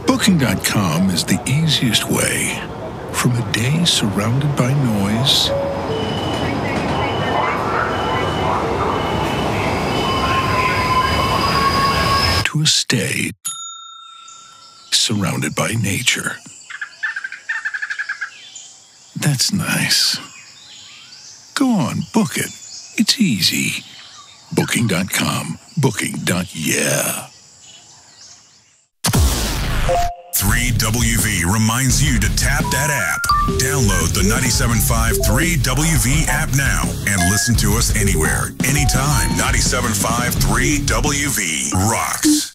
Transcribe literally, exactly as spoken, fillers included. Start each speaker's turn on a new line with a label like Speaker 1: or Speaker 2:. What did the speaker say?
Speaker 1: Booking dot com is the easiest way from a day surrounded by noise to a stay surrounded by nature. That's nice. Go on, book it. It's easy. Booking dot com. Booking. Yeah.
Speaker 2: three W V reminds you to tap that app. Download the ninety-seven point five three W V app now and listen to us anywhere, anytime. ninety-seven point five three W V rocks.